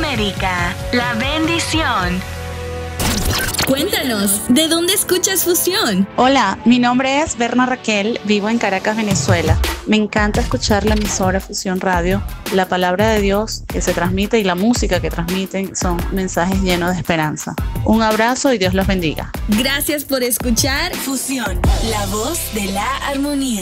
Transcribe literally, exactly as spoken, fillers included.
América, la bendición. Cuéntanos, ¿de dónde escuchas Fusión? Hola, mi nombre es Berna Raquel, vivo en Caracas, Venezuela. Me encanta escuchar la emisora Fusión Radio. La palabra de Dios que se transmite y la música que transmiten son mensajes llenos de esperanza. Un abrazo y Dios los bendiga. Gracias por escuchar Fusión, la voz de la armonía.